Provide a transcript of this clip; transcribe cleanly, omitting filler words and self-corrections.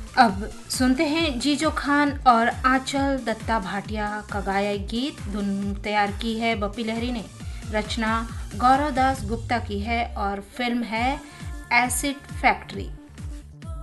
अब सुनते हैं जीजो खान और आंचल दत्ता भाटिया का गाया गीत। धुन तैयार की है बप्पी लहरी ने, रचना गौरव दास गुप्ता की है और फिल्म है एसिड फैक्ट्री।